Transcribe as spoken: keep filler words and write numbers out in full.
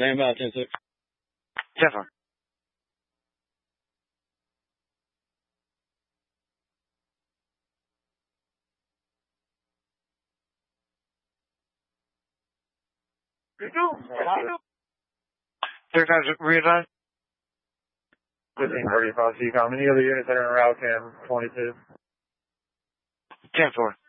Stand by, ten six. ten four. Three times readline. fifteen thirty-five, C COM. Any other units that are in route, Cam twenty-two? ten four.